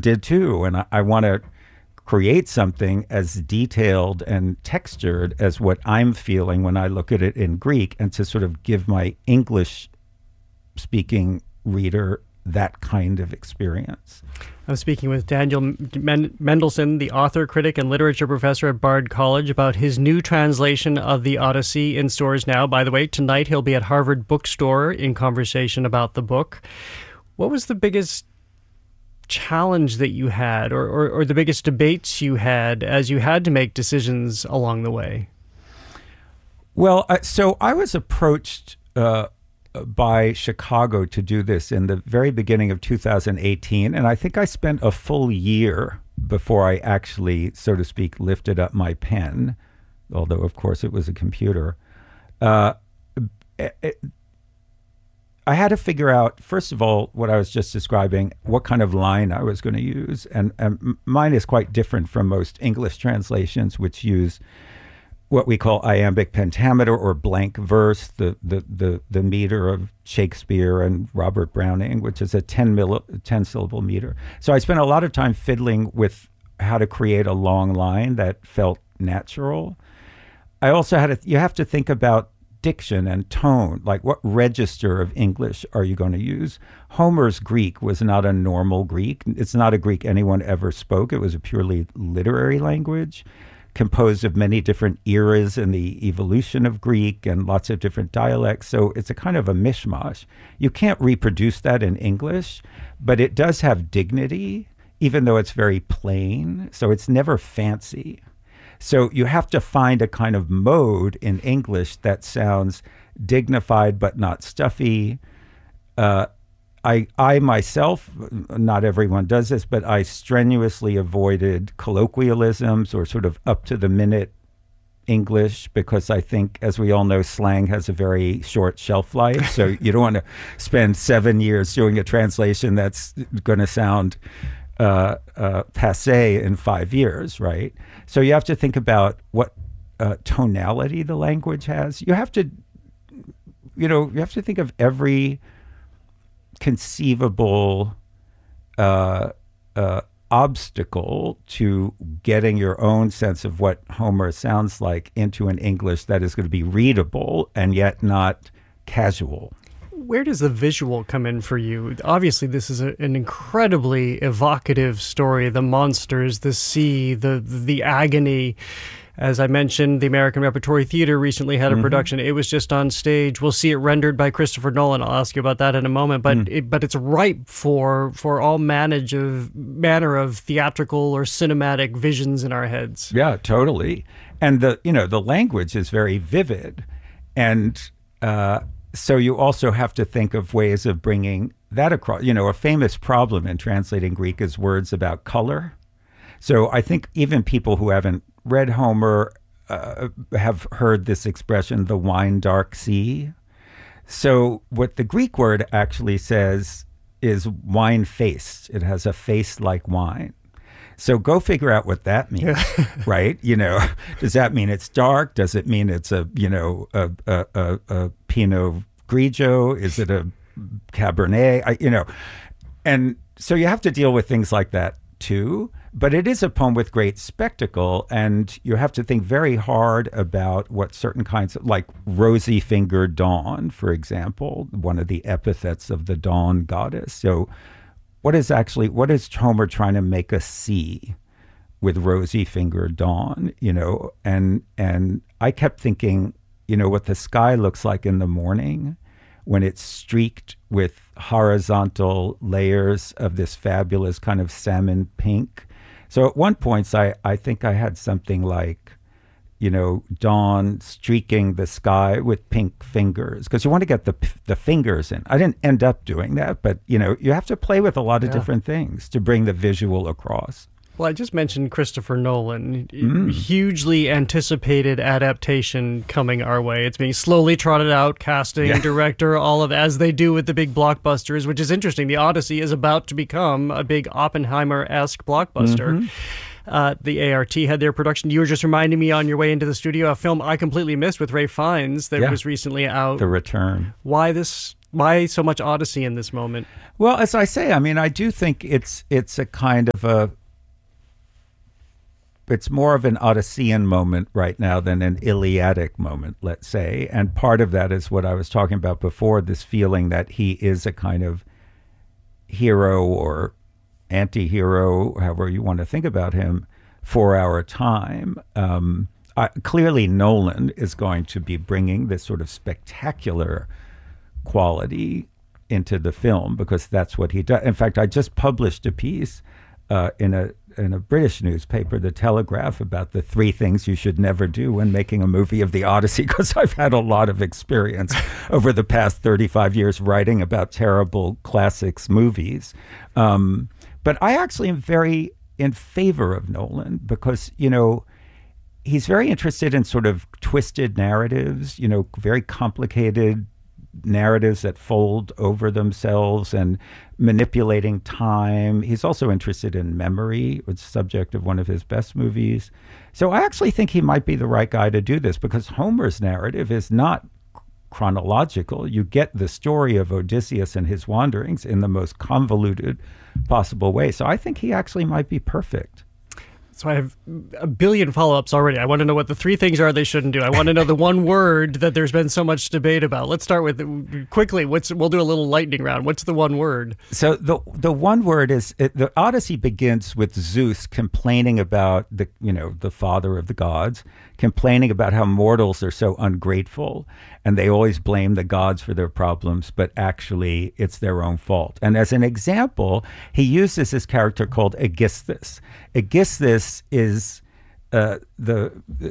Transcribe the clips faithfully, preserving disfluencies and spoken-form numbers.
did too. And I, I want to create something as detailed and textured as what I'm feeling when I look at it in Greek, and to sort of give my English speaking reader that kind of experience. I'm speaking with Daniel Men- Mendelsohn, the author, critic, and literature professor at Bard College, about his new translation of the Odyssey, in stores now. By the way, tonight he'll be at Harvard Bookstore in conversation about the book. What was the biggest challenge that you had, or, or, or the biggest debates you had as you had to make decisions along the way? Well, uh, so I was approached uh, by Chicago to do this in the very beginning of two thousand eighteen. And I think I spent a full year before I actually, so to speak, lifted up my pen, although, of course, it was a computer. Uh, it, I had to figure out, first of all, what I was just describing, what kind of line I was going to use. And, and mine is quite different from most English translations, which use what we call iambic pentameter or blank verse, the the the, the meter of Shakespeare and Robert Browning, which is a ten, mil, ten syllable meter. So I spent a lot of time fiddling with how to create a long line that felt natural. I also had to, you have to think about diction and tone, like what register of English are you going to use? Homer's Greek was not a normal Greek. It's not a Greek anyone ever spoke. It was a purely literary language, composed of many different eras in the evolution of Greek and lots of different dialects. So it's a kind of a mishmash. You can't reproduce that in English, but it does have dignity, even though it's very plain. So it's never fancy. So you have to find a kind of mode in English that sounds dignified but not stuffy. Uh, I, I myself, not everyone does this, but I strenuously avoided colloquialisms or sort of up-to-the-minute English, because I think, as we all know, slang has a very short shelf life. So you don't want to spend seven years doing a translation that's going to sound uh, uh, passé in five years, right? So you have to think about what uh, tonality the language has. You have to, you know, you have to think of every conceivable uh, uh, obstacle to getting your own sense of what Homer sounds like into an English that is going to be readable and yet not casual. Where does the visual come in for you? Obviously, this is a, an incredibly evocative story. The monsters, the sea, the the agony. As I mentioned, the American Repertory Theater recently had a mm-hmm. production. It was just on stage. We'll see it rendered by Christopher Nolan. I'll ask you about that in a moment. But mm. it, but it's ripe for for all manage of manner of theatrical or cinematic visions in our heads. Yeah, totally. And the you know the language is very vivid, and uh, so you also have to think of ways of bringing that across. You know, a famous problem in translating Greek is words about color. So I think even people who haven't read Homer uh, have heard this expression, the wine dark sea. So what the Greek word actually says is wine faced. It has a face like wine. So go figure out what that means, right? You know, does that mean it's dark? Does it mean it's a, you know, a, a, a, a Pinot Grigio? Is it a Cabernet? I, you know, and so you have to deal with things like that too. But it is a poem with great spectacle, and you have to think very hard about what certain kinds of, like rosy-fingered dawn, for example, one of the epithets of the dawn goddess. So what is actually, what is Homer trying to make us see with rosy-fingered dawn, you know? And, and I kept thinking, you know, what the sky looks like in the morning when it's streaked with horizontal layers of this fabulous kind of salmon pink. So at one point, I, I think I had something like, you know, dawn streaking the sky with pink fingers, because you want to get the the fingers in. I didn't end up doing that, but, you know, you have to play with a lot of yeah. different things to bring the visual across. Well, I just mentioned Christopher Nolan. Mm. Hugely anticipated adaptation coming our way. It's being slowly trotted out, casting, yeah. director, all of as they do with the big blockbusters, which is interesting. The Odyssey is about to become a big Oppenheimer-esque blockbuster. Mm-hmm. Uh, the A R T had their production. You were just reminding me on your way into the studio, a film I completely missed with Ralph Fiennes that yeah. was recently out. The Return. Why this why so much Odyssey in this moment? Well, as I say, I mean, I do think it's it's a kind of a it's more of an Odyssean moment right now than an Iliadic moment, let's say. And part of that is what I was talking about before, this feeling that he is a kind of hero or anti-hero, however you want to think about him, for our time. Um, I, clearly, Nolan is going to be bringing this sort of spectacular quality into the film because that's what he does. In fact, I just published a piece uh, in a in a British newspaper, The Telegraph, about the three things you should never do when making a movie of the Odyssey, because I've had a lot of experience over the past thirty-five years writing about terrible classics movies. Um, but I actually am very in favor of Nolan because, you know, he's very interested in sort of twisted narratives, you know, very complicated narratives that fold over themselves and manipulating time. He's also interested in memory, which is the subject of one of his best movies. So I actually think he might be the right guy to do this because Homer's narrative is not chronological. You get the story of Odysseus and his wanderings in the most convoluted possible way. So I think he actually might be perfect. So I have a billion follow-ups already. I want to know what the three things are they shouldn't do. I want to know the one word that there's been so much debate about. Let's start with quickly. What's we'll do a little lightning round. What's the one word? So the the one word is it, the Odyssey begins with Zeus complaining about the you know the father of the gods, complaining about how mortals are so ungrateful and they always blame the gods for their problems, but actually it's their own fault. And as an example, he uses this character called Aegisthus. Aegisthus is uh, the,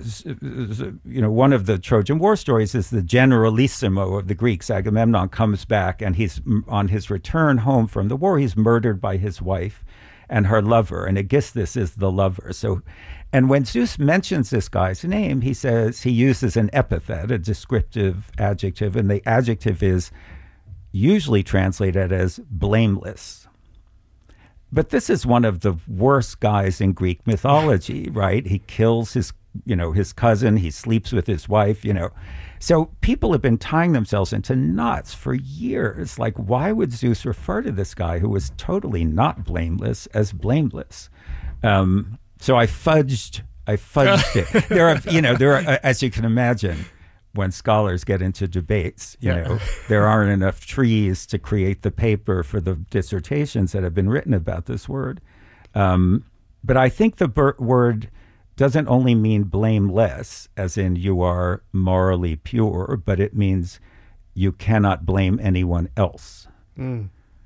you know, one of the Trojan War stories is the generalissimo of the Greeks. Agamemnon comes back and he's on his return home from the war, he's murdered by his wife and her lover, and Aegisthus is the lover. So, and when Zeus mentions this guy's name, he says he uses an epithet, a descriptive adjective, and the adjective is usually translated as blameless. But this is one of the worst guys in Greek mythology, right? He kills his, you know, his cousin, he sleeps with his wife, you know. So people have been tying themselves into knots for years. Like, why would Zeus refer to this guy who was totally not blameless as blameless? Um, so I fudged, I fudged it. There are, you know, there are, as you can imagine, when scholars get into debates, you yeah. know, there aren't enough trees to create the paper for the dissertations that have been written about this word. Um, but I think the ber- word doesn't only mean blameless, as in you are morally pure, but it means you cannot blame anyone else. Mm.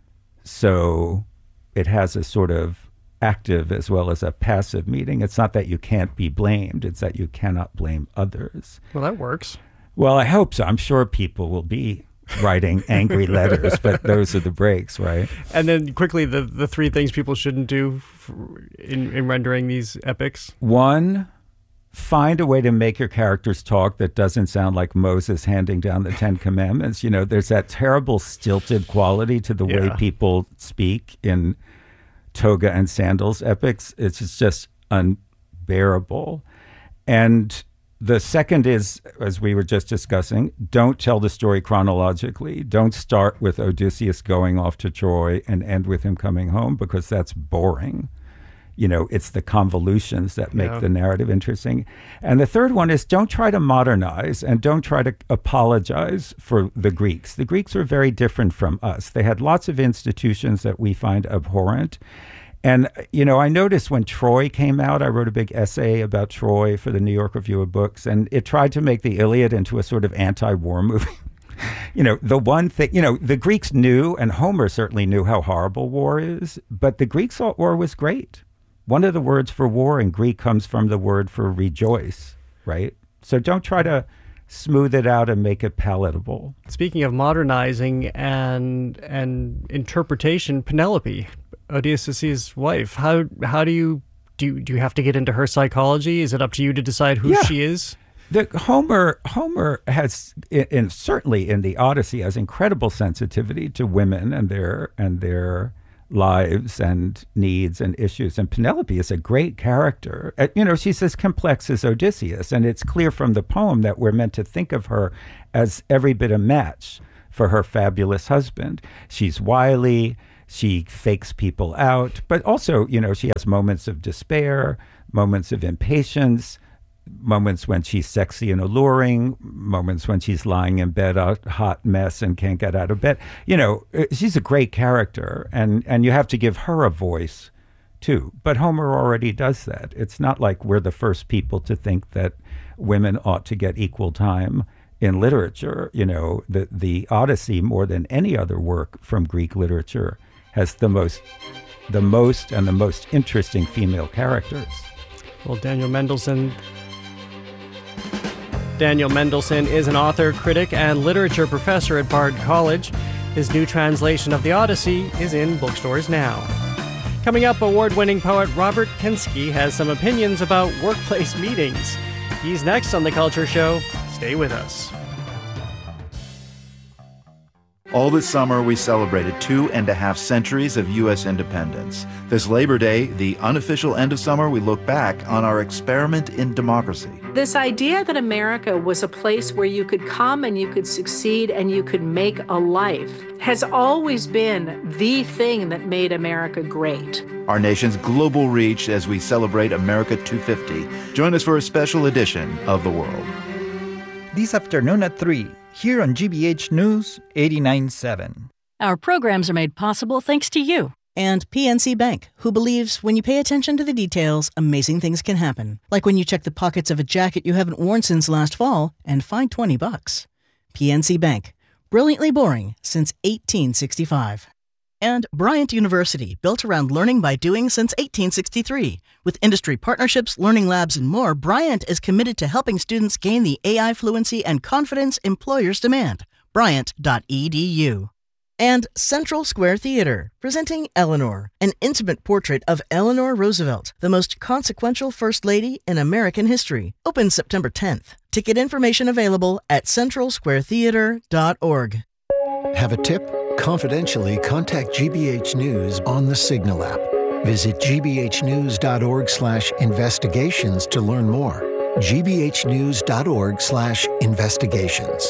So it has a sort of active as well as a passive meaning. It's not that you can't be blamed, it's that you cannot blame others. Well, that works. Well, I hope so. I'm sure people will be writing angry letters, but those are the breaks, right? And then quickly, the, the three things people shouldn't do in, in rendering these epics. One, find a way to make your characters talk that doesn't sound like Moses handing down the Ten Commandments. You know, there's that terrible stilted quality to the yeah. way people speak in toga and sandals epics. It's just unbearable. And the second is, as we were just discussing, don't tell the story chronologically. Don't start with Odysseus going off to Troy and end with him coming home, because that's boring. You know, it's the convolutions that make yeah. the narrative interesting. And the third one is don't try to modernize and don't try to apologize for the Greeks. The Greeks were very different from us. They had lots of institutions that we find abhorrent. And, you know, I noticed when Troy came out, I wrote a big essay about Troy for the New York Review of Books, and it tried to make the Iliad into a sort of anti-war movie. You know, the one thing, you know, the Greeks knew, and Homer certainly knew how horrible war is, but the Greeks thought war was great. One of the words for war in Greek comes from the word for rejoice, right? So don't try to smooth it out and make it palatable. Speaking of modernizing and and interpretation, Penelope, Odysseus' wife, how how do you do? Do you have to get into her psychology? Is it up to you to decide who yeah. she is? The Homer Homer has, in, certainly in the Odyssey, has incredible sensitivity to women and their and their lives and needs and issues. And Penelope is a great character. Uh, you know, she's as complex as Odysseus, and it's clear from the poem that we're meant to think of her as every bit a match for her fabulous husband. She's wily. She fakes people out, but also, you know, she has moments of despair, moments of impatience, moments when she's sexy and alluring, moments when she's lying in bed a hot mess and can't get out of bed. You know, she's a great character, and, and you have to give her a voice too. But Homer already does that. It's not like we're the first people to think that women ought to get equal time in literature. You know, the, the Odyssey, more than any other work from Greek literature, has the most, the most and the most interesting female characters. Well, Daniel Mendelsohn... Daniel Mendelsohn is an author, critic, and literature professor at Bard College. His new translation of the Odyssey is in bookstores now. Coming up, award-winning poet Robert Pinsky has some opinions about workplace meetings. He's next on The Culture Show. Stay with us. All this summer, we celebrated two and a half centuries of U S independence. This Labor Day, the unofficial end of summer, we look back on our experiment in democracy. This idea that America was a place where you could come and you could succeed and you could make a life has always been the thing that made America great. Our nation's global reach as we celebrate America two fifty. Join us for a special edition of The World. This afternoon at three, here on G B H News eighty-nine point seven. Our programs are made possible thanks to you. And P N C Bank, who believes when you pay attention to the details, amazing things can happen. Like when you check the pockets of a jacket you haven't worn since last fall and find twenty bucks. P N C Bank, brilliantly boring since eighteen sixty-five. And Bryant University, built around learning by doing since eighteen sixty-three. With industry partnerships, learning labs, and more, Bryant is committed to helping students gain the A I fluency and confidence employers demand. Bryant dot E D U. And Central Square Theater, presenting Eleanor, an intimate portrait of Eleanor Roosevelt, the most consequential First Lady in American history. Open September tenth. Ticket information available at central square theater dot org. Have a tip? Confidentially contact G B H News on the Signal app. Visit g b h news dot org slash investigations to learn more. g b h news dot org slash investigations.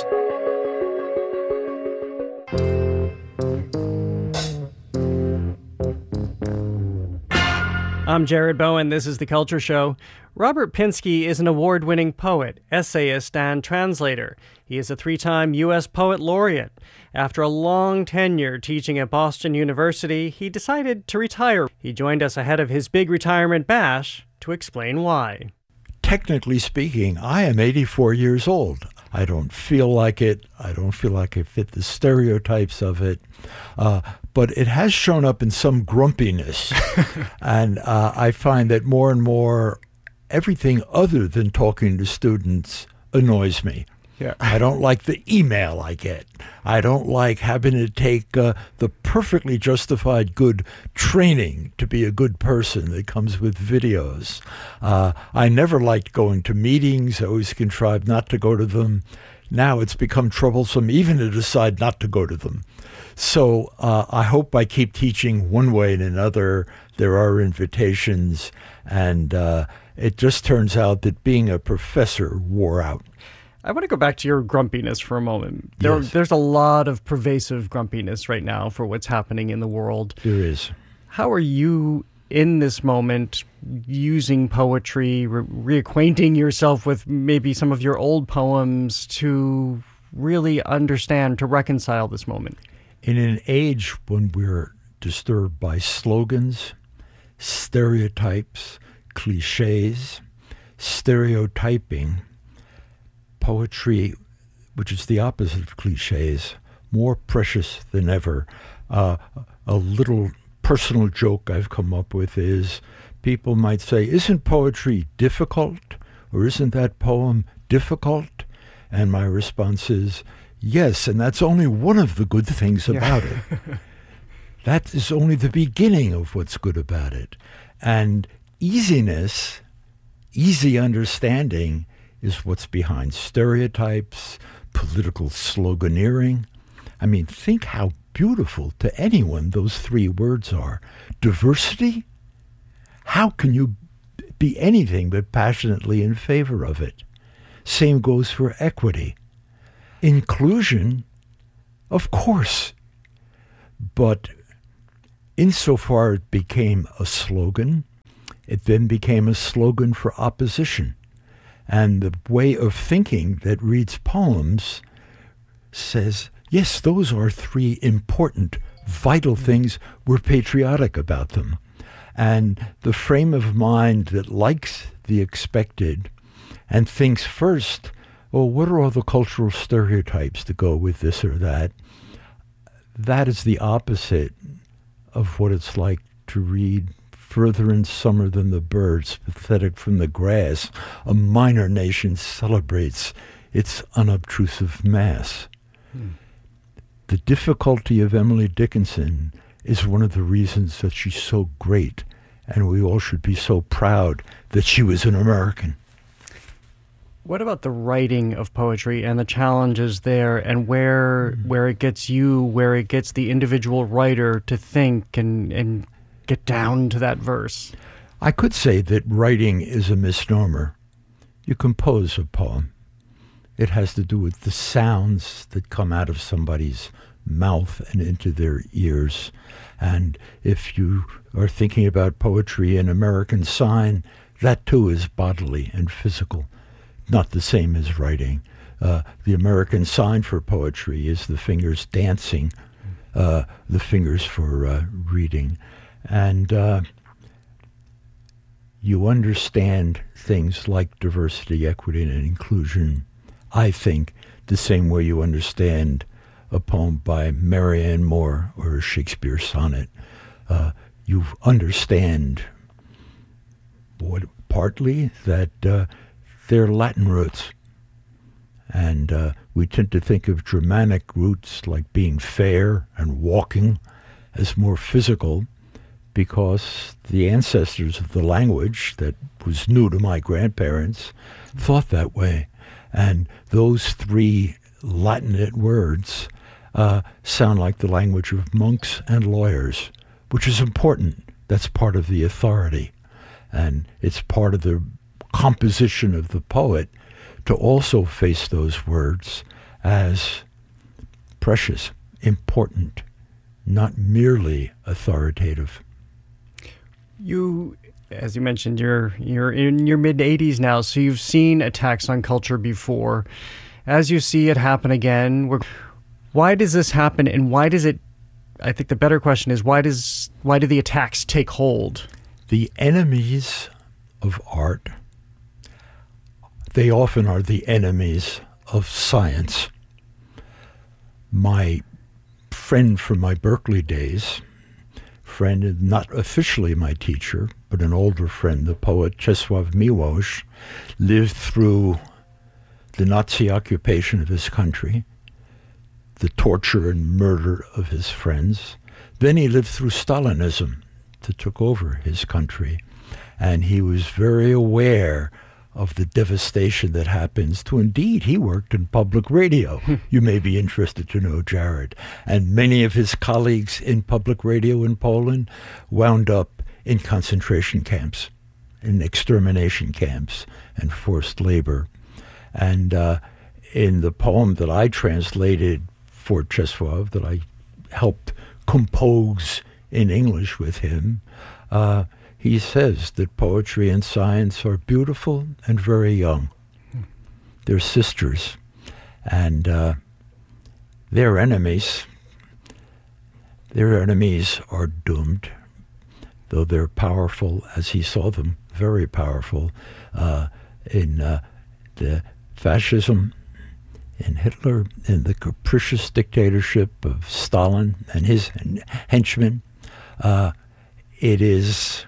I'm Jared Bowen. This is The Culture Show. Robert Pinsky is an award-winning poet, essayist, and translator. He is a three-time U S Poet Laureate. After a long tenure teaching at Boston University, he decided to retire. He joined us ahead of his big retirement bash to explain why. Technically speaking, I am eighty-four years old. I don't feel like it. I don't feel like I fit the stereotypes of it. Uh, but it has shown up in some grumpiness. and uh, I find that more and more everything other than talking to students annoys me. Yeah. I don't like the email I get. I don't like having to take uh, the perfectly justified good training to be a good person that comes with videos. Uh, I never liked going to meetings. I always contrived not to go to them. Now it's become troublesome even to decide not to go to them. So uh, I hope I keep teaching one way and another. There are invitations, and uh, it just turns out that being a professor wore out. I want to go back to your grumpiness for a moment. There, Yes. There's a lot of pervasive grumpiness right now for what's happening in the world. There is. How are you in this moment using poetry, re- reacquainting yourself with maybe some of your old poems to really understand, to reconcile this moment? In an age when we're disturbed by slogans, stereotypes, cliches, stereotyping, poetry, which is the opposite of cliches, more precious than ever. Uh, a little personal joke I've come up with is people might say, isn't poetry difficult? Or isn't that poem difficult? And my response is, yes, and that's only one of the good things about Yeah. it. That is only the beginning of what's good about it. And easiness, easy understanding, is what's behind stereotypes, political sloganeering. I mean, think how beautiful to anyone those three words are. Diversity? How can you be anything but passionately in favor of it? Same goes for equity. Inclusion, Of course. But insofar it became a slogan, it then became a slogan for opposition. And the way of thinking that reads poems says, yes, those are three important, vital things. We're patriotic about them. And the frame of mind that likes the expected and thinks first, well, what are all the cultural stereotypes that go with this or that? That is the opposite of what it's like to read Further in Summer Than the Birds, Pathetic from the Grass. A minor nation celebrates its unobtrusive mass. Hmm. The difficulty of Emily Dickinson is one of the reasons that she's so great, and we all should be so proud that she was an American. What about the writing of poetry and the challenges there, and where mm-hmm. where it gets you, where it gets the individual writer to think and, and get down to that verse? I could say that writing is a misnomer. You compose a poem. It has to do with the sounds that come out of somebody's mouth and into their ears. And if you are thinking about poetry in American Sign, that too is bodily and physical. Not the same as writing. Uh, the American Sign for poetry is the fingers dancing, uh, the fingers for uh, reading. And uh, you understand things like diversity, equity, and inclusion, I think, the same way you understand a poem by Marianne Moore or a Shakespeare sonnet. Uh, you understand what, partly that uh, they're Latin roots. And uh, we tend to think of Germanic roots like being fair and walking as more physical, because the ancestors of the language that was new to my grandparents thought that way. And those three Latinate words uh, sound like the language of monks and lawyers, which is important. That's part of the authority. And it's part of the composition of the poet to also face those words as precious, important, not merely authoritative. You, as you mentioned, you're you're in your mid-eighties now, so you've seen attacks on culture before. As you see it happen again, we're, why does this happen, and why does it, I think the better question is, why does why do the attacks take hold? The enemies of art, they often are the enemies of science. My friend from my Berkeley days, friend, not officially my teacher, but an older friend, the poet Czesław Miłosz, lived through the Nazi occupation of his country, the torture and murder of his friends. Then he lived through Stalinism that took over his country. And he was very aware of the devastation that happens to, indeed, he worked in public radio. You may be interested to know, Jared. And many of his colleagues in public radio in Poland wound up in concentration camps, in extermination camps, and forced labor. And uh, in the poem that I translated for Czesław, that I helped compose in English with him, uh, he says that poetry and science are beautiful and very young. They're sisters, and uh, their enemies, their enemies are doomed, though they're powerful, as he saw them, very powerful, uh, in uh, the fascism, in Hitler, in the capricious dictatorship of Stalin and his henchmen. Uh, it is...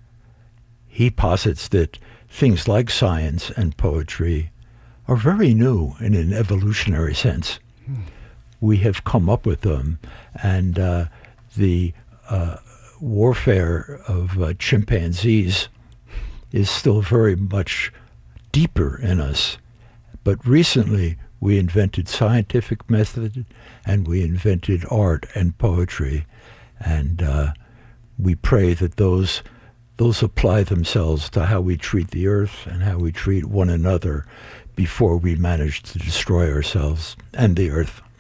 He posits that things like science and poetry are very new in an evolutionary sense. Hmm. We have come up with them, and uh, the uh, warfare of uh, chimpanzees is still very much deeper in us. But recently, we invented scientific method, and we invented art and poetry, and uh, we pray that those Those apply themselves to how we treat the earth and how we treat one another before we manage to destroy ourselves and the earth.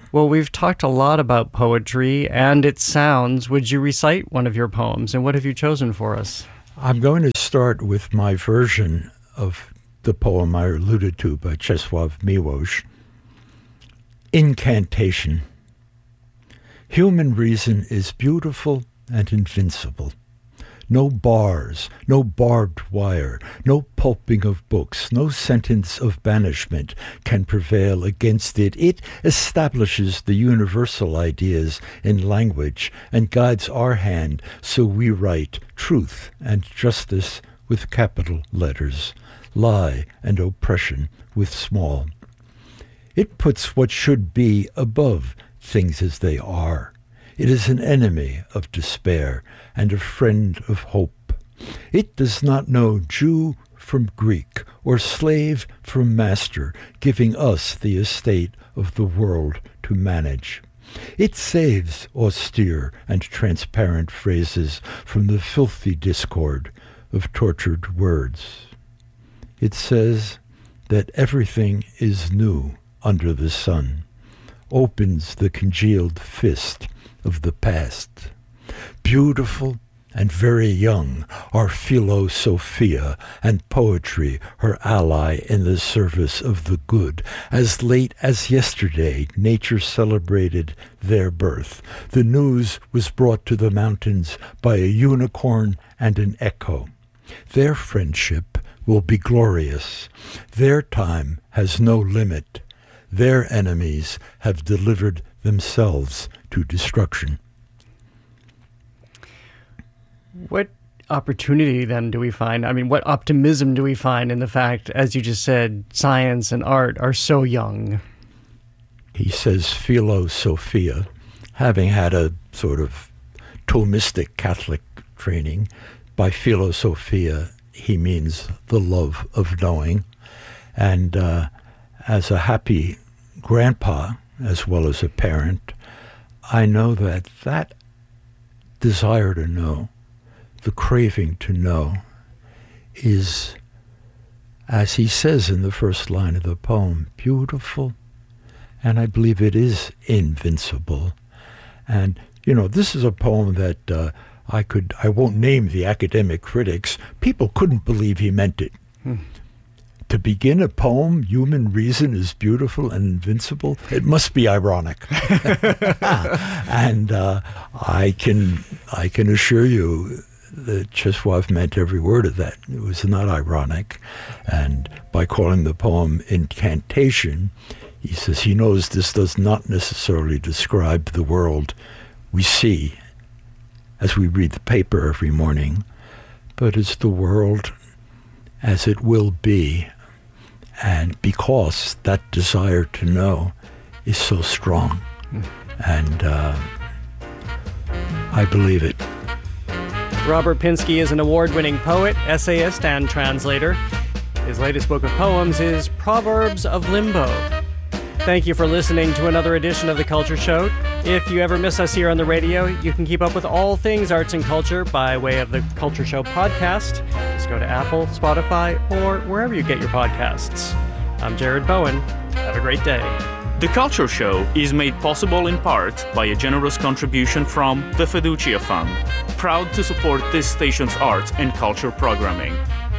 Well, we've talked a lot about poetry and its sounds. Would you recite one of your poems, and what have you chosen for us? I'm going to start with my version of the poem I alluded to by Czesław Miłosz. Incantation. Human reason is beautiful and invincible. No bars, no barbed wire, no pulping of books, no sentence of banishment can prevail against it. It establishes the universal ideas in language and guides our hand so we write truth and justice with capital letters, lie and oppression with small. It puts what should be above things as they are. It is an enemy of despair and a friend of hope. It does not know Jew from Greek or slave from master, giving us the estate of the world to manage. It saves austere and transparent phrases from the filthy discord of tortured words. It says that everything is new under the sun, opens the congealed fist of the past. Beautiful and very young are philosophia and poetry, her ally in the service of the good. As late as yesterday, nature celebrated their birth. The news was brought to the mountains by a unicorn and an echo. Their friendship will be glorious. Their time has no limit. Their enemies have delivered themselves to destruction. What opportunity then do we find? I mean, what optimism do we find in the fact, as you just said, science and art are so young? He says philosophia, having had a sort of Thomistic Catholic training. By philosophia, he means the love of knowing. And uh, as a happy grandpa, as well as a parent, I know that that desire to know, the craving to know, is, as he says in the first line of the poem, beautiful, and I believe it is invincible. And, you know, this is a poem that uh, I could, I won't name the academic critics. People couldn't believe he meant it. Hmm. To begin a poem, human reason is beautiful and invincible, it must be ironic. And uh, I can I can assure you that Czesław meant every word of that. It was not ironic. And by calling the poem Incantation, he says he knows this does not necessarily describe the world we see as we read the paper every morning, but it's the world as it will be. And because that desire to know is so strong, mm. and uh, I believe it. Robert Pinsky is an award-winning poet, essayist, and translator. His latest book of poems is Proverbs of Limbo. Thank you for listening to another edition of The Culture Show. If you ever miss us here on the radio, you can keep up with all things arts and culture by way of The Culture Show podcast. Just go to Apple, Spotify, or wherever you get your podcasts. I'm Jared Bowen. Have a great day. The Culture Show is made possible in part by a generous contribution from the Fiducia Fund, proud to support this station's arts and culture programming.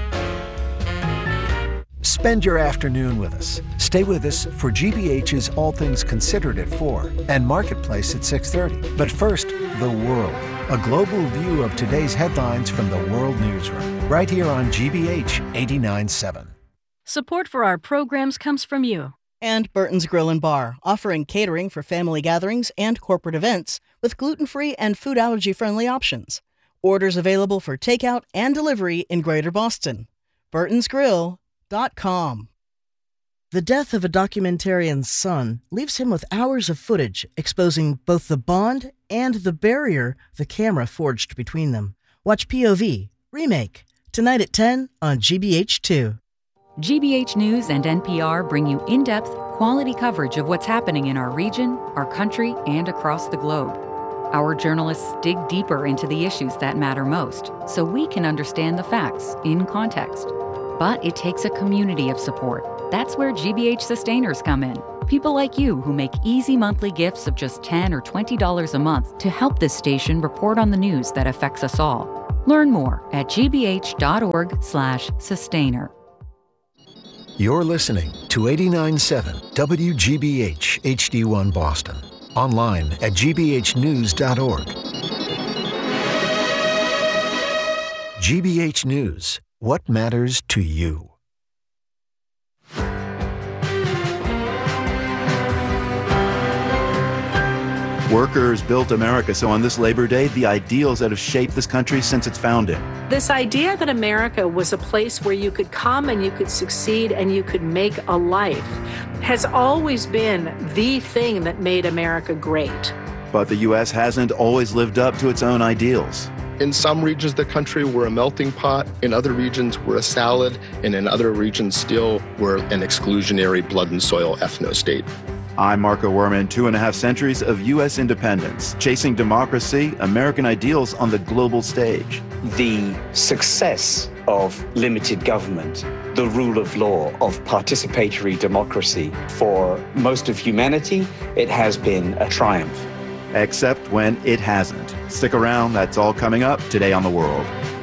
Spend your afternoon with us. Stay with us for G B H's All Things Considered at four and Marketplace at six thirty. But first, The World, a global view of today's headlines from the World Newsroom, right here on G B H eighty-nine point seven. Support for our programs comes from you. And Burton's Grill and Bar, offering catering for family gatherings and corporate events with gluten-free and food allergy-friendly options. Orders available for takeout and delivery in Greater Boston. Burton's Grill dot com. The death of a documentarian's son leaves him with hours of footage exposing both the bond and the barrier the camera forged between them. Watch P O V Remake tonight at ten on G B H two. G B H News and N P R bring you in-depth, quality coverage of what's happening in our region, our country, and across the globe. Our journalists dig deeper into the issues that matter most so we can understand the facts in context. But it takes a community of support. That's where G B H Sustainers come in. People like you who make easy monthly gifts of just ten dollars or twenty dollars a month to help this station report on the news that affects us all. Learn more at gbh.org slash sustainer. You're listening to eighty-nine point seven W G B H H D one Boston. Online at g b h news dot org. G B H News. What matters to you? Workers built America. So on this Labor Day, the ideals that have shaped this country since its founding. This idea that America was a place where you could come and you could succeed and you could make a life has always been the thing that made America great. But the U S hasn't always lived up to its own ideals. In some regions of the country, we're a melting pot. In other regions, we're a salad. And in other regions, still, we're an exclusionary blood and soil ethno-state. I'm Marco Werman. Two and a half centuries of U S independence, chasing democracy, American ideals on the global stage. The success of limited government, the rule of law, of participatory democracy, for most of humanity, it has been a triumph. Except when it hasn't. Stick around, that's all coming up today on The World.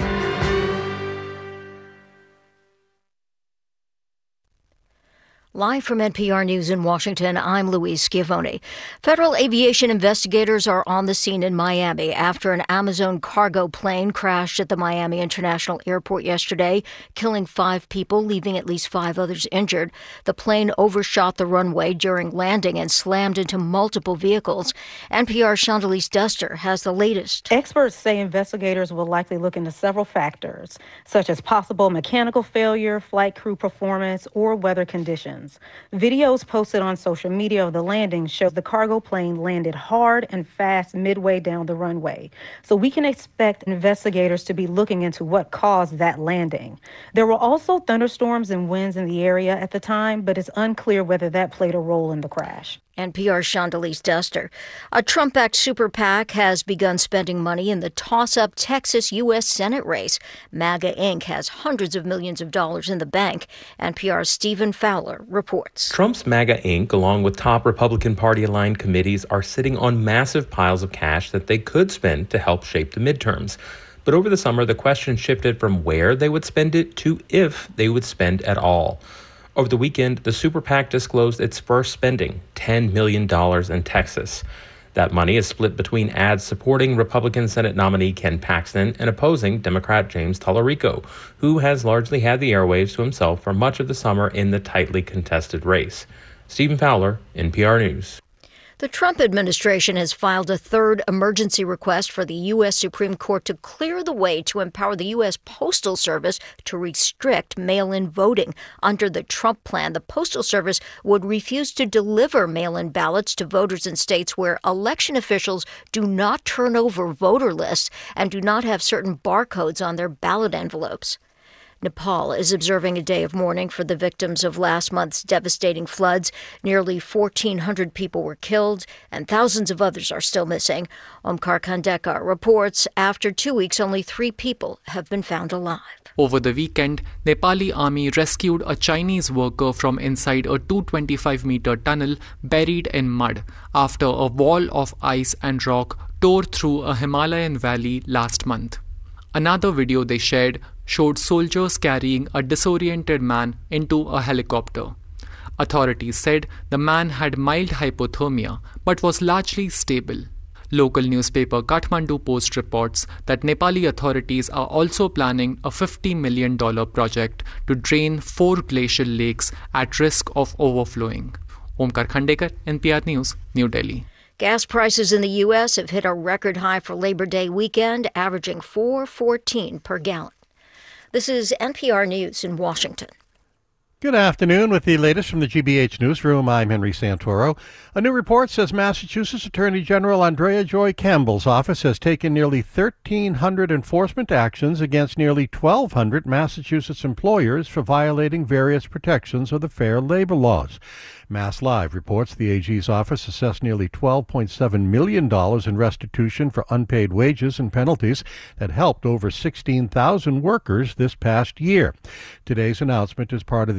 Live from N P R News in Washington, I'm Louise Schiavone. Federal aviation investigators are on the scene in Miami after an Amazon cargo plane crashed at the Miami International Airport yesterday, killing five people, leaving at least five others injured. The plane overshot the runway during landing and slammed into multiple vehicles. N P R's Chandalise Duster has the latest. Experts say investigators will likely look into several factors, such as possible mechanical failure, flight crew performance, or weather conditions. Videos posted on social media of the landing show the cargo plane landed hard and fast midway down the runway. So we can expect investigators to be looking into what caused that landing. There were also thunderstorms and winds in the area at the time, but it's unclear whether that played a role in the crash. N P R's Chandalise Duster. A Trump-backed super PAC has begun spending money in the toss-up Texas U S Senate race. MAGA Incorporated has hundreds of millions of dollars in the bank. N P R's Stephen Fowler reports. Trump's MAGA Incorporated, along with top Republican Party-aligned committees, are sitting on massive piles of cash that they could spend to help shape the midterms. But over the summer, the question shifted from where they would spend it to if they would spend at all. Over the weekend, the Super PAC disclosed its first spending, ten million dollars in Texas. That money is split between ads supporting Republican Senate nominee Ken Paxton and opposing Democrat James Tallarico, who has largely had the airwaves to himself for much of the summer in the tightly contested race. Stephen Fowler, N P R News. The Trump administration has filed a third emergency request for the U S Supreme Court to clear the way to empower the U S Postal Service to restrict mail-in voting. Under the Trump plan, the Postal Service would refuse to deliver mail-in ballots to voters in states where election officials do not turn over voter lists and do not have certain barcodes on their ballot envelopes. Nepal is observing a day of mourning for the victims of last month's devastating floods. Nearly fourteen hundred people were killed, and thousands of others are still missing. Omkar Khandekar reports after two weeks, only three people have been found alive. Over the weekend, Nepali army rescued a Chinese worker from inside a two hundred twenty-five meter tunnel buried in mud after a wall of ice and rock tore through a Himalayan valley last month. Another video they shared showed soldiers carrying a disoriented man into a helicopter. Authorities said the man had mild hypothermia but was largely stable. Local newspaper Kathmandu Post reports that Nepali authorities are also planning a fifty million dollars project to drain four glacial lakes at risk of overflowing. Omkar Khandekar, N P R News, New Delhi. Gas prices in the U S have hit a record high for Labor Day weekend, averaging four dollars and fourteen cents per gallon. This is N P R News in Washington. Good afternoon. With the latest from the G B H Newsroom, I'm Henry Santoro. A new report says Massachusetts Attorney General Andrea Joy Campbell's office has taken nearly thirteen hundred enforcement actions against nearly twelve hundred Massachusetts employers for violating various protections of the Fair Labor Laws. Mass Live reports the A G's office assessed nearly twelve point seven million dollars in restitution for unpaid wages and penalties that helped over sixteen thousand workers this past year. Today's announcement is part of the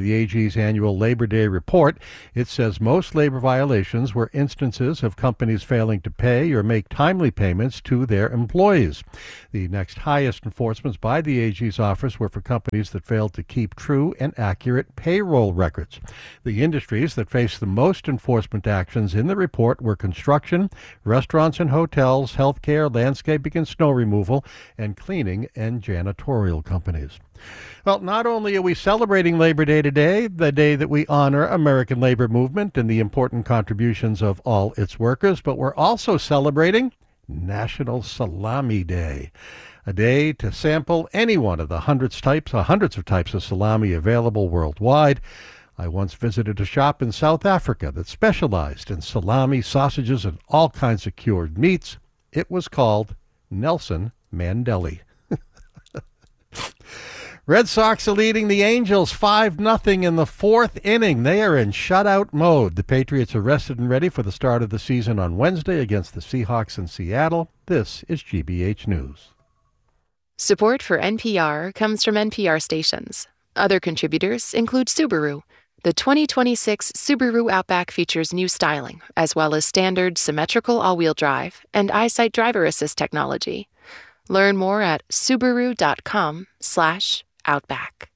the A G's annual Labor Day report. It says most labor violations were instances of companies failing to pay or make timely payments to their employees. The next highest enforcements by the A G's office were for companies that failed to keep true and accurate payroll records. The industries that faced the most enforcement actions in the report were construction, restaurants and hotels, healthcare, landscaping and snow removal, and cleaning and janitorial companies. Well, not only are we celebrating Labor Day today, the day that we honor American labor movement and the important contributions of all its workers, but we're also celebrating National Salami Day, a day to sample any one of the hundreds types, uh, hundreds of types of salami available worldwide. I once visited a shop in South Africa that specialized in salami, sausages, and all kinds of cured meats. It was called Nelson Mandeli. Red Sox are leading the Angels five nothing in the fourth inning. They are in shutout mode. The Patriots are rested and ready for the start of the season on Wednesday against the Seahawks in Seattle. This is G B H News. Support for N P R comes from N P R stations. Other contributors include Subaru. The twenty twenty-six Subaru Outback features new styling, as well as standard symmetrical all-wheel drive and EyeSight driver assist technology. Learn more at Subaru.com slash Outback.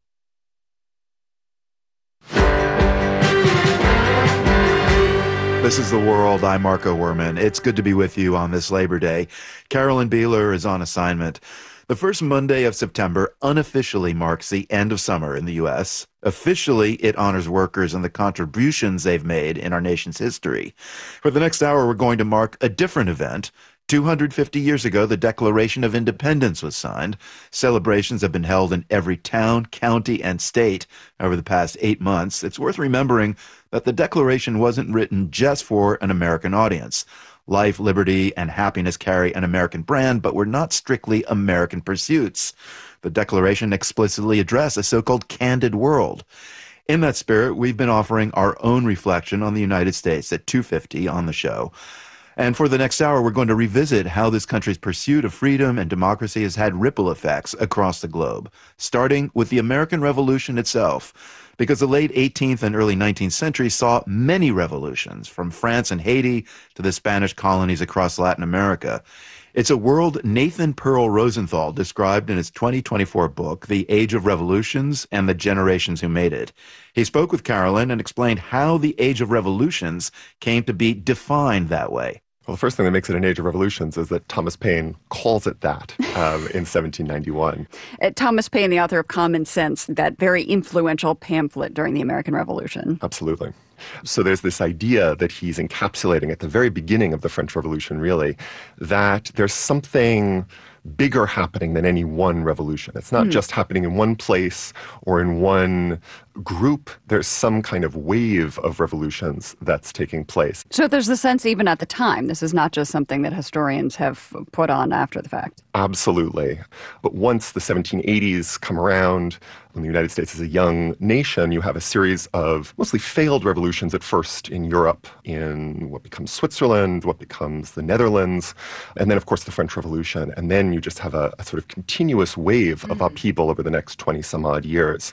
This is The World. I'm Marco Werman. It's good to be with you on this Labor Day. Carolyn Beeler is on assignment. The first Monday of September unofficially marks the end of summer in the U S. Officially, it honors workers and the contributions they've made in our nation's history. For the next hour, we're going to mark a different event. two hundred fifty years ago, the Declaration of Independence was signed. Celebrations have been held in every town, county, and state over the past eight months. It's worth remembering that the Declaration wasn't written just for an American audience. Life, liberty, and happiness carry an American brand, but were not strictly American pursuits. The Declaration explicitly addressed a so-called candid world. In that spirit, we've been offering our own reflection on the United States at two fifty on the show. And for the next hour, we're going to revisit how this country's pursuit of freedom and democracy has had ripple effects across the globe, starting with the American Revolution itself. Because the late eighteenth and early nineteenth centuries saw many revolutions, from France and Haiti to the Spanish colonies across Latin America. It's a world Nathan Pearl Rosenthal described in his twenty twenty-four book, The Age of Revolutions and the Generations Who Made It. He spoke with Carolyn and explained how the Age of Revolutions came to be defined that way. Well, the first thing that makes it an age of revolutions is that Thomas Paine calls it that um, in seventeen ninety-one. Uh, Thomas Paine, the author of Common Sense, that very influential pamphlet during the American Revolution. Absolutely. So there's this idea that he's encapsulating at the very beginning of the French Revolution, really, that there's something bigger happening than any one revolution. It's not mm. just happening in one place or in one group. There's some kind of wave of revolutions that's taking place. So there's the sense even at the time, this is not just something that historians have put on after the fact. Absolutely. But once the seventeen eighties come around, when the United States is a young nation, you have a series of mostly failed revolutions at first in Europe, in what becomes Switzerland, what becomes the Netherlands, and then, of course, the French Revolution. And then you just have a, a sort of continuous wave mm-hmm. of upheaval over the next twenty some odd years.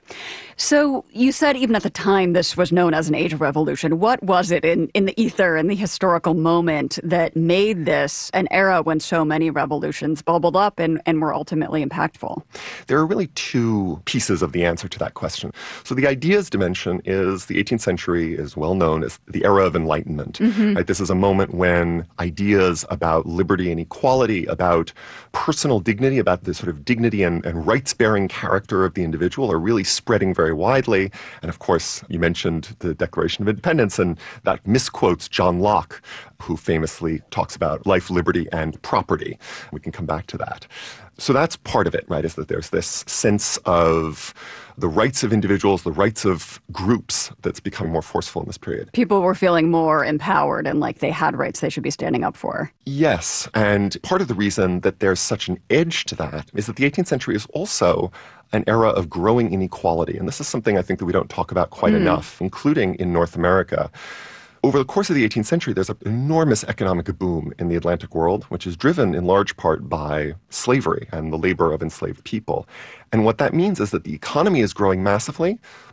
So you said even at the time this was known as an age of revolution. What was it in, in the ether, in the historical moment, that made this an era when so many revolutions bubbled up and, and were ultimately impactful? There are really two pieces of the answer to that question. So the ideas dimension is the eighteenth century is well known as the era of enlightenment. Mm-hmm. Right? This is a moment when ideas about liberty and equality, about personal dignity, about the sort of dignity and, and rights-bearing character of the individual are really spreading very widely. And of course, you mentioned the Declaration of Independence, and that misquotes John Locke, who famously talks about life, liberty, and property. We can come back to that. So that's part of it, right, is that there's this sense of the rights of individuals, the rights of groups that's becoming more forceful in this period. People were feeling more empowered and like they had rights they should be standing up for. Yes, and part of the reason that there's such an edge to that is that the eighteenth century is also an era of growing inequality. And this is something I think that we don't talk about quite mm. enough, including in North America. Over the course of the eighteenth century, there's an enormous economic boom in the Atlantic world, which is driven in large part by slavery and the labor of enslaved people. And what that means is that the economy is growing massively,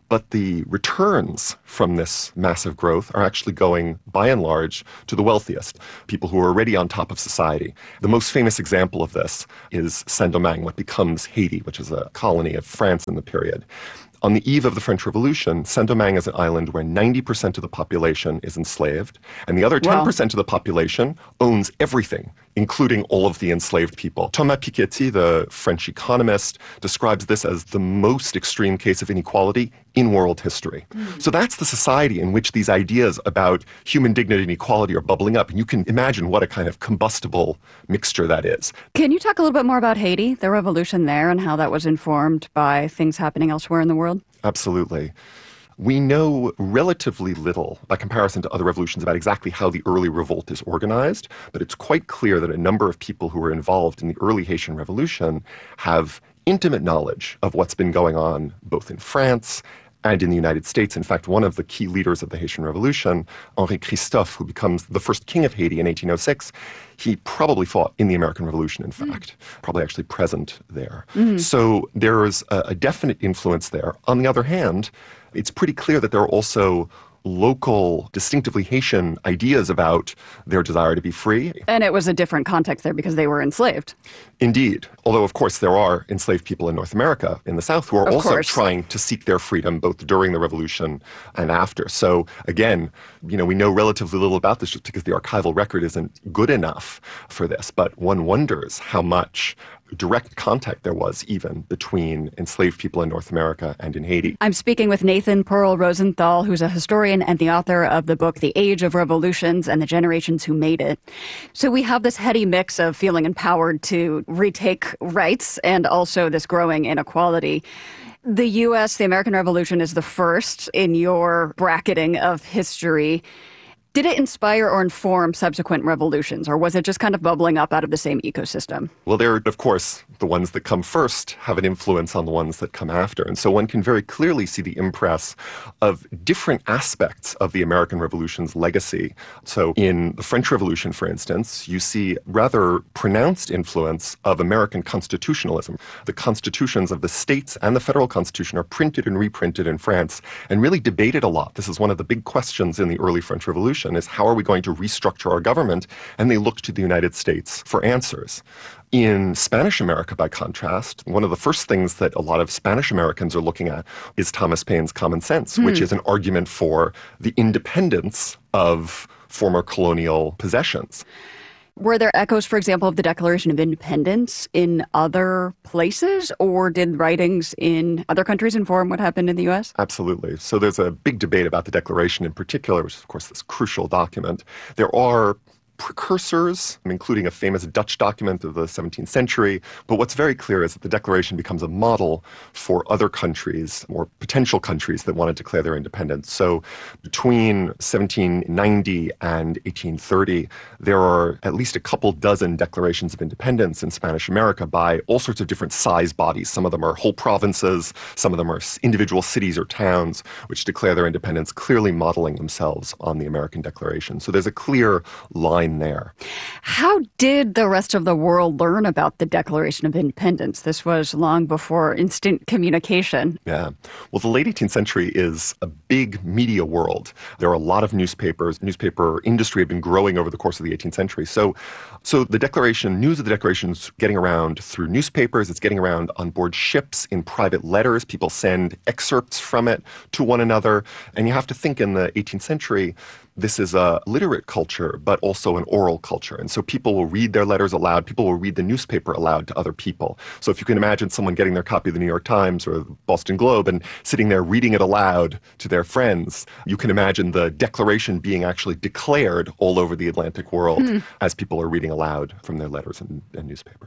But the returns from this massive growth are actually going, by and large, to the wealthiest, people who are already on top of society. The most famous example of this is Saint-Domingue, what becomes Haiti, which is a colony of France in the period. On the eve of the French Revolution, Saint-Domingue is an island where ninety percent of the population is enslaved, and the other ten percent wow. of the population owns everything, including all of the enslaved people. Thomas Piketty, the French economist, describes this as the most extreme case of inequality in world history. Mm. So that's the society in which these ideas about human dignity and equality are bubbling up. And you can imagine what a kind of combustible mixture that is. Can you talk a little bit more about Haiti, the revolution there, and how that was informed by things happening elsewhere in the world? Absolutely. We know relatively little by comparison to other revolutions about exactly how the early revolt is organized, but it's quite clear that a number of people who were involved in the early Haitian Revolution have intimate knowledge of what's been going on both in France and in the United States. In fact, one of the key leaders of the Haitian Revolution, Henri Christophe, who becomes the first king of Haiti in eighteen oh six, he probably fought in the American Revolution, in fact, mm. probably actually present there. Mm. So there is a, a definite influence there. On the other hand, it's pretty clear that there are also local, distinctively Haitian ideas about their desire to be free. And it was a different context there because they were enslaved. Indeed. Although, of course, there are enslaved people in North America, in the South, who are of also course. trying to seek their freedom both during the Revolution and after. So, again, you know, we know relatively little about this just because the archival record isn't good enough for this. But one wonders how much direct contact there was even between enslaved people in North America and in Haiti. I'm speaking with Nathan Pearl Rosenthal, who's a historian and the author of the book, The Age of Revolutions and the Generations Who Made It. So we have this heady mix of feeling empowered to retake rights and also this growing inequality. The U S, the American Revolution, is the first in your bracketing of history. Did it inspire or inform subsequent revolutions, or was it just kind of bubbling up out of the same ecosystem? Well, there, of course, the ones that come first have an influence on the ones that come after. And so one can very clearly see the impress of different aspects of the American Revolution's legacy. So in the French Revolution, for instance, you see rather pronounced influence of American constitutionalism. The constitutions of the states and the federal constitution are printed and reprinted in France and really debated a lot. This is one of the big questions in the early French Revolution, is how are we going to restructure our government? And they look to the United States for answers. In Spanish America, by contrast, one of the first things that a lot of Spanish Americans are looking at is Thomas Paine's Common Sense, mm. which is an argument for the independence of former colonial possessions. Were there echoes, for example, of the Declaration of Independence in other places, or did writings in other countries inform what happened in the U S? Absolutely. So there's a big debate about the Declaration in particular, which is, of course, this crucial document. There are precursors, including a famous Dutch document of the seventeenth century. But what's very clear is that the Declaration becomes a model for other countries, or potential countries, that want to declare their independence. So between seventeen ninety and eighteen thirty, there are at least a couple dozen declarations of independence in Spanish America by all sorts of different size bodies. Some of them are whole provinces, some of them are individual cities or towns which declare their independence, clearly modeling themselves on the American Declaration. So there's a clear line there. How did the rest of the world learn about the Declaration of Independence? This was long before instant communication. Yeah. Well, the late eighteenth century is a big media world. There are a lot of newspapers. Newspaper industry had been growing over the course of the eighteenth century. So, so the Declaration, news of the Declaration is getting around through newspapers. It's getting around on board ships, in private letters. People send excerpts from it to one another. And you have to think in the eighteenth century, this is a literate culture, but also an oral culture. And so people will read their letters aloud. People will read the newspaper aloud to other people. So if you can imagine someone getting their copy of the New York Times or the Boston Globe and sitting there reading it aloud to their friends, you can imagine the Declaration being actually declared all over the Atlantic world mm. as people are reading aloud from their letters and, and newspapers.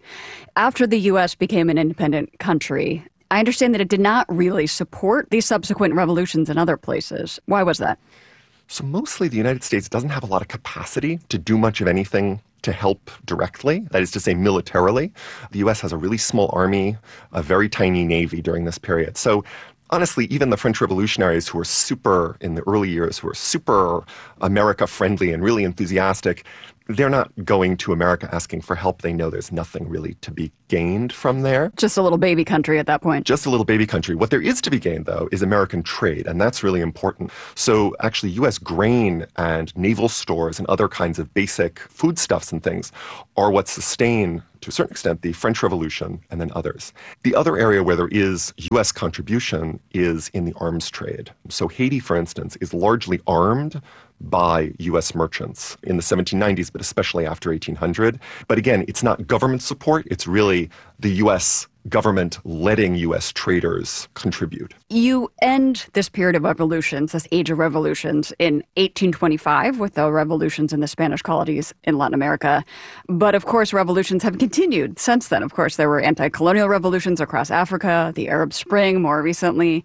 After the U S became an independent country, I understand that it did not really support these subsequent revolutions in other places. Why was that? So mostly the United States doesn't have a lot of capacity to do much of anything to help directly, that is to say militarily. The U S has a really small army, a very tiny navy during this period. So honestly, even the French revolutionaries who were super, in the early years, who were super America-friendly and really enthusiastic, they're not going to America asking for help. They know there's nothing really to be gained from there. Just a little baby country at that point. Just a little baby country. What there is to be gained, though, is American trade, and that's really important. So actually, U S grain and naval stores and other kinds of basic foodstuffs and things are what sustain, to a certain extent, the French Revolution and then others. The other area where there is U S contribution is in the arms trade. So Haiti, for instance, is largely armed by U S merchants in the seventeen nineties, but especially after eighteen hundred. But again, it's not government support. It's really the U S government letting U S traders contribute. You end this period of revolutions, this age of revolutions, in eighteen twenty-five with the revolutions in the Spanish colonies in Latin America. But of course, revolutions have continued since then. Of course, there were anti-colonial revolutions across Africa, the Arab Spring more recently.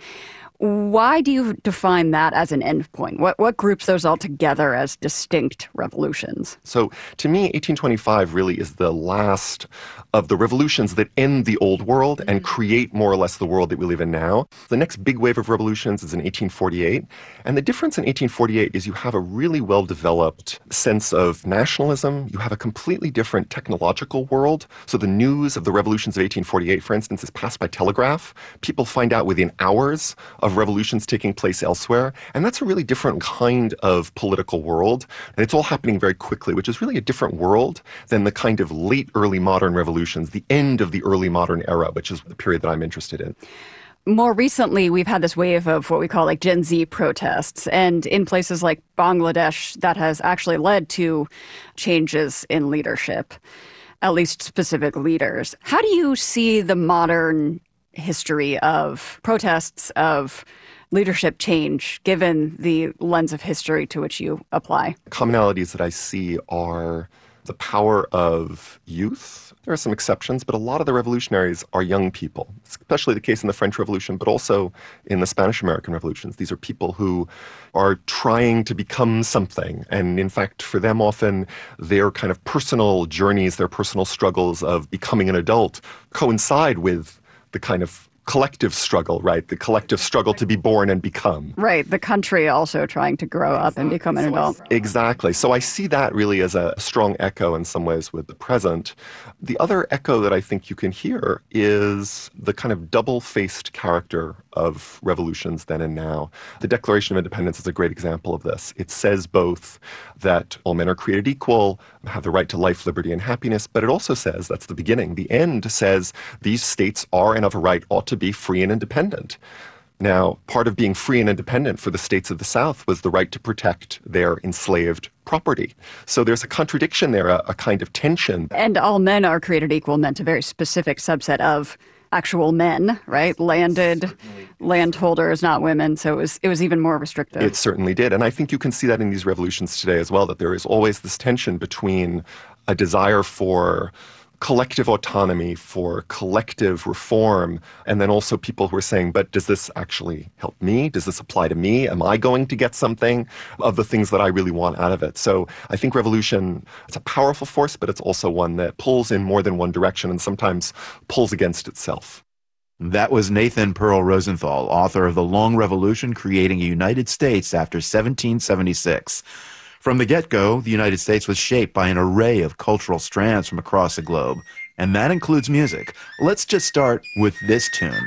Why do you define that as an endpoint? What what groups those all together as distinct revolutions? So to me, eighteen twenty-five really is the last of the revolutions that end the old world and create more or less the world that we live in now. The next big wave of revolutions is in eighteen forty-eight. And the difference in eighteen forty-eight is you have a really well-developed sense of nationalism. You have a completely different technological world. So the news of the revolutions of eighteen forty-eight, for instance, is passed by telegraph. People find out within hours of revolutions taking place elsewhere. And that's a really different kind of political world. And it's all happening very quickly, which is really a different world than the kind of late early modern revolutions, the end of the early modern era, which is the period that I'm interested in. More recently, we've had this wave of what we call like Gen Z protests. And in places like Bangladesh, that has actually led to changes in leadership, at least specific leaders. How do you see the modern history of protests, of leadership change, given the lens of history to which you apply? Commonalities that I see are the power of youth. There are some exceptions, but a lot of the revolutionaries are young people, especially the case in the French Revolution, but also in the Spanish-American revolutions. These are people who are trying to become something. And in fact, for them, often their kind of personal journeys, their personal struggles of becoming an adult coincide with the kind of collective struggle, right? The collective struggle to be born and become. Right. The country also trying to grow up and become an adult. Exactly. So I see that really as a strong echo in some ways with the present. The other echo that I think you can hear is the kind of double-faced character of revolutions then and now. The Declaration of Independence is a great example of this. It says both that all men are created equal, have the right to life, liberty, and happiness, but it also says, that's the beginning, the end says these states are and of a right ought to be free and independent. Now, part of being free and independent for the states of the South was the right to protect their enslaved property. So there's a contradiction there, a, a kind of tension. And all men are created equal meant a very specific subset of actual men, right? Landed landholders, not women. So it was it was even more restrictive. It certainly did. And I think you can see that in these revolutions today as well, that there is always this tension between a desire for collective autonomy, for collective reform, and then also people who are saying, but does this actually help me? Does this apply to me? Am I going to get something of the things that I really want out of it? So I think revolution, it's a powerful force, but it's also one that pulls in more than one direction and sometimes pulls against itself. That was Nathan Pearl Rosenthal, author of The Long Revolution, Creating a United States After seventeen seventy-six. From the get-go, the United States was shaped by an array of cultural strands from across the globe, and that includes music. Let's just start with this tune.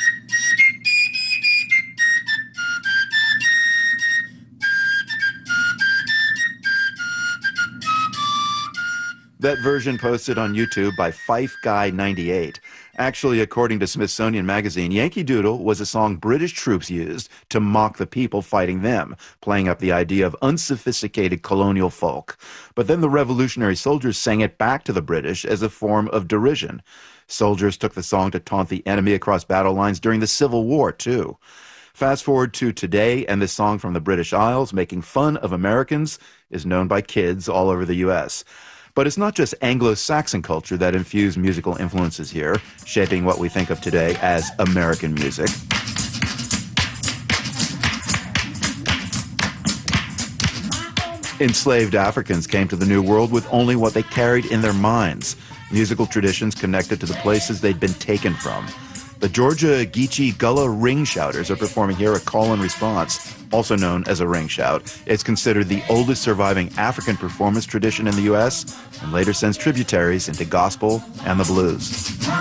That version posted on YouTube by Fife Guy ninety-eight. Actually, according to Smithsonian Magazine, Yankee Doodle was a song British troops used to mock the people fighting them, playing up the idea of unsophisticated colonial folk. But then the revolutionary soldiers sang it back to the British as a form of derision. Soldiers took the song to taunt the enemy across battle lines during the Civil War, too. Fast forward to today, and this song from the British Isles, making fun of Americans, is known by kids all over the U S But it's not just Anglo-Saxon culture that infused musical influences here, shaping what we think of today as American music. Enslaved Africans came to the New World with only what they carried in their minds, musical traditions connected to the places they'd been taken from. The Georgia Geechee Gullah Ring Shouters are performing here a call and response, also known as a ring shout. It's considered the oldest surviving African performance tradition in the U S and later sends tributaries into gospel and the blues.